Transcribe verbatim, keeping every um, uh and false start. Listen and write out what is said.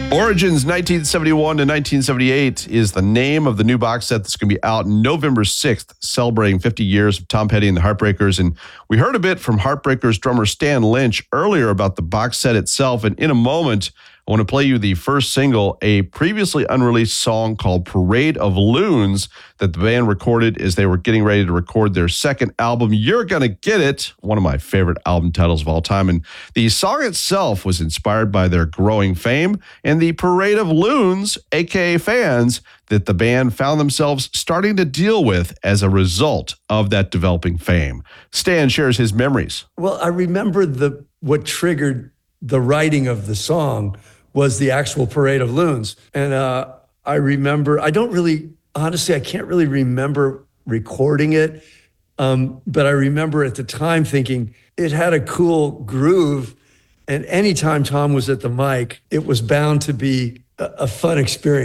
Origins nineteen seventy-one to nineteen seventy-eight is the name of the new box set that's going to be out November sixth, celebrating fifty years of Tom Petty and the Heartbreakers. And we heard a bit from Heartbreakers drummer Stan Lynch earlier about the box set itself. And in a moment, I want to play you the first single, a previously unreleased song called Parade of Loons that the band recorded as they were getting ready to record their second album, You're Gonna Get It, one of my favorite album titles of all time. And the song itself was inspired by their growing fame and the Parade of Loons, aka fans, that the band found themselves starting to deal with as a result of that developing fame. Stan shares his memories. Well, I remember the what triggered the writing of the song was the actual Parade of Loons. And uh, I remember, I don't really, honestly, I can't really remember recording it. Um, but I remember at the time thinking it had a cool groove. And anytime Tom was at the mic, it was bound to be a, a fun experience.